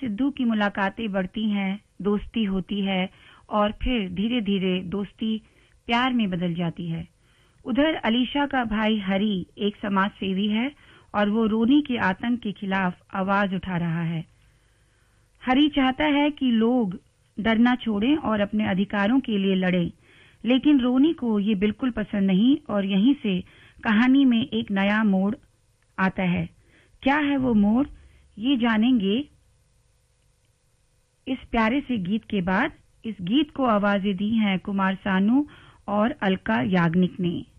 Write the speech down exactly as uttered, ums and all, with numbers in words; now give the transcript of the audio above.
सिद्धू की मुलाकातें बढ़ती हैं, दोस्ती होती है और फिर धीरे धीरे दोस्ती प्यार में बदल जाती है। उधर अलीशा का भाई हरी एक समाज सेवी है और वो रोनी के आतंक के खिलाफ आवाज उठा रहा है। हरी चाहता है कि लोग डरना छोड़ें और अपने अधिकारों के लिए लड़ें, लेकिन रोनी को ये बिल्कुल पसंद नहीं और यहीं से कहानी में एक नया मोड़ आता है। क्या है वो मोड़, ये जानेंगे इस प्यारे से गीत के बाद। इस गीत को आवाजें दी हैं कुमार सानू और अलका याग्निक ने।